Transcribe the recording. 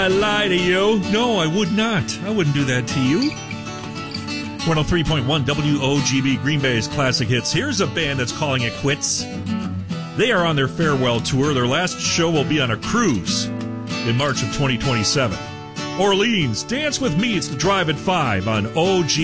I lie to you. No, I would not. I wouldn't do that to you. 103.1 WOGB Green Bay's Classic Hits. Here's a band that's calling it quits. They are on their farewell tour. Their last show will be on a cruise in March of 2027. Orleans, Dance With Me. It's the Drive at 5 on OG.